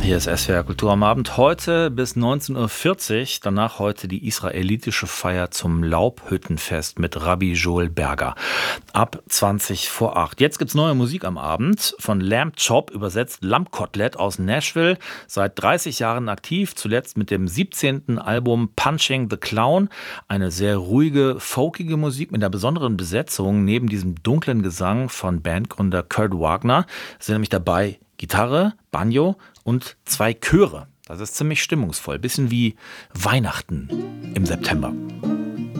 Hier ist SWR Kultur am Abend. Heute bis 19:40 Uhr. Danach heute die israelitische Feier zum Laubhüttenfest mit Rabbi Joel Berger. Ab 7:20 Jetzt gibt's neue Musik am Abend. Von Lamb Chop, übersetzt Lammkotelett aus Nashville. Seit 30 Jahren aktiv. Zuletzt mit dem 17. Album Punching the Clown. Eine sehr ruhige, folkige Musik mit einer besonderen Besetzung. Neben diesem dunklen Gesang von Bandgründer Kurt Wagner sind nämlich dabei Gitarre, Banjo und 2 Chöre. Das ist ziemlich stimmungsvoll. Bisschen wie Weihnachten im September.